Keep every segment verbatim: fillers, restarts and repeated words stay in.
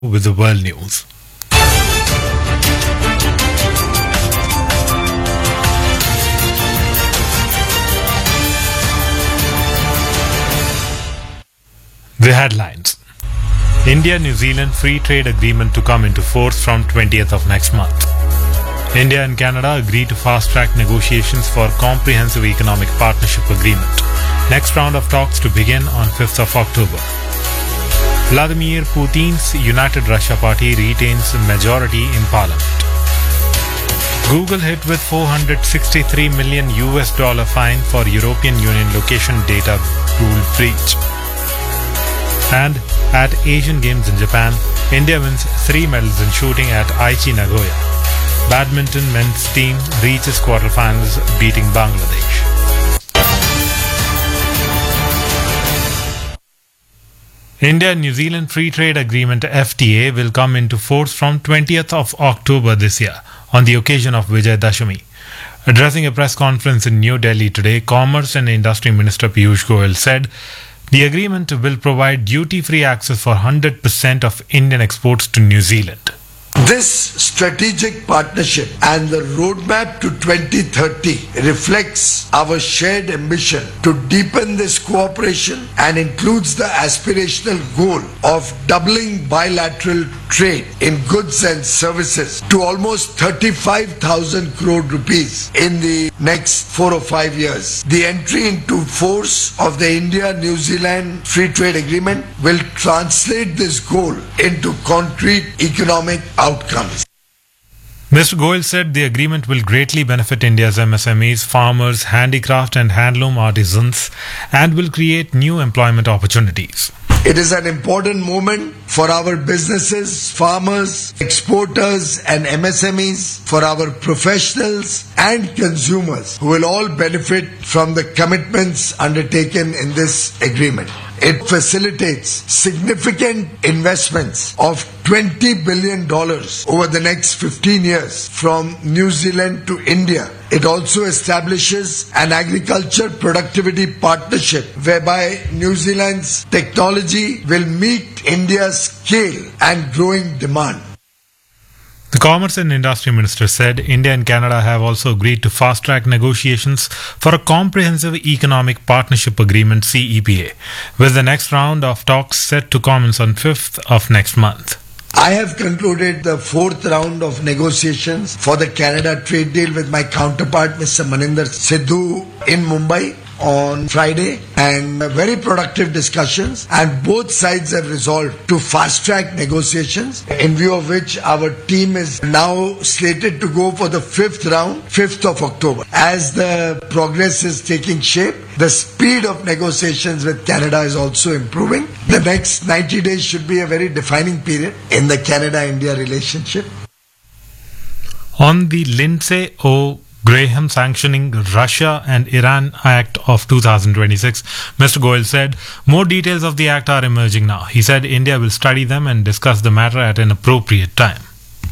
with the world news. The headlines. India-New Zealand Free Trade Agreement to come into force from twentieth of next month. India and Canada agree to fast-track negotiations for Comprehensive Economic Partnership Agreement. Next round of talks to begin on fifth of October. Vladimir Putin's United Russia Party retains majority in parliament. Google hit with four hundred sixty-three million U S dollar fine for European Union location data rule breach. And at Asian Games in Japan, India wins three medals in shooting at Aichi Nagoya. Badminton men's team reaches quarterfinals, beating Bangladesh. India-New Zealand Free Trade Agreement F T A will come into force from twentieth of October this year, on the occasion of Vijay Dashami. Addressing a press conference in New Delhi today, Commerce and Industry Minister Piyush Goyal said the agreement will provide duty-free access for one hundred percent of Indian exports to New Zealand. This strategic partnership and the roadmap to twenty thirty reflects our shared ambition to deepen this cooperation and includes the aspirational goal of doubling bilateral trade in goods and services to almost thirty-five thousand crore rupees in the next four or five years. The entry into force of the India-New Zealand Free Trade Agreement will translate this goal into concrete economic outcomes. Mister Goyal said the agreement will greatly benefit India's M S M Es, farmers, handicraft and handloom artisans, and will create new employment opportunities. It is an important moment for our businesses, farmers, exporters and M S M Es, for our professionals and consumers who will all benefit from the commitments undertaken in this agreement. It facilitates significant investments of twenty billion dollars over the next fifteen years from New Zealand to India. It also establishes an agriculture productivity partnership whereby New Zealand's technology will meet India's scale and growing demand. The Commerce and Industry Minister said India and Canada have also agreed to fast-track negotiations for a Comprehensive Economic Partnership Agreement C E P A, with the next round of talks set to commence on fifth of next month. I have concluded the fourth round of negotiations for the Canada trade deal with my counterpart, Mister Maninder Sidhu, in Mumbai on Friday, and very productive discussions, and both sides have resolved to fast-track negotiations, in view of which our team is now slated to go for the fifth round, fifth of October. As the progress is taking shape, the speed of negotiations with Canada is also improving. The next ninety days should be a very defining period in the Canada-India relationship. On the Lindsay O. Graham sanctioning Russia and Iran Act of two thousand twenty-six, Mister Goyal said more details of the act are emerging now. He said India will study them and discuss the matter at an appropriate time.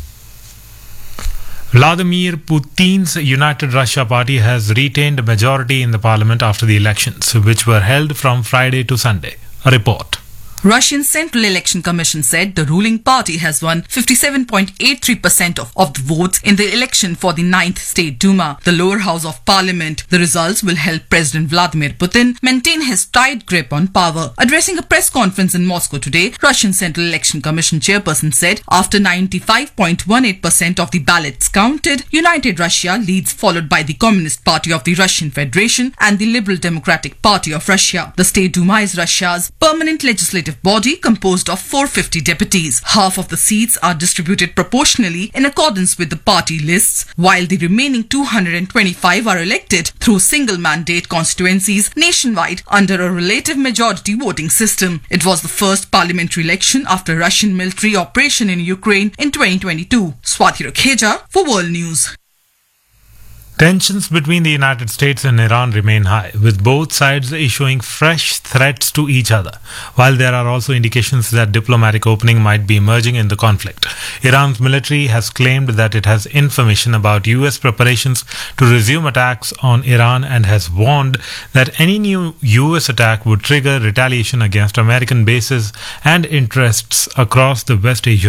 Vladimir Putin's United Russia Party has retained a majority in the parliament after the elections, which were held from Friday to Sunday. A report. Russian Central Election Commission said the ruling party has won fifty-seven point eight three percent of, of the votes in the election for the ninth State Duma, the lower house of parliament. The results will help President Vladimir Putin maintain his tight grip on power. Addressing a press conference in Moscow today, Russian Central Election Commission chairperson said after ninety-five point one eight percent of the ballots counted, United Russia leads, followed by the Communist Party of the Russian Federation and the Liberal Democratic Party of Russia. The State Duma is Russia's permanent legislative body composed of four hundred fifty deputies. Half of the seats are distributed proportionally in accordance with the party lists, while the remaining two hundred twenty-five are elected through single mandate constituencies nationwide under a relative majority voting system. It was the first parliamentary election after Russian military operation in Ukraine in twenty twenty-two. Swati Rakheja for World News. Tensions between the United States and Iran remain high, with both sides issuing fresh threats to each other, while there are also indications that diplomatic opening might be emerging in the conflict. Iran's military has claimed that it has information about U S preparations to resume attacks on Iran and has warned that any new U S attack would trigger retaliation against American bases and interests across the West Asia